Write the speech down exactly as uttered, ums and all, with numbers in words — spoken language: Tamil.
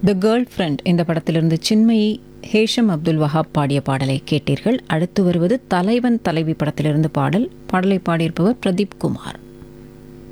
தி கேர்ள் ஃப்ரெண்ட் இந்த படத்திலிருந்து சின்மயி ஹேஷம் அப்துல் வஹாப் பாடிய பாடலை கேட்டீர்கள். அடுத்து வருவது தலைவன் தலைவி படத்திலிருந்து பாடல். பாடலை பாடியிருப்பவர் பிரதீப் குமார்.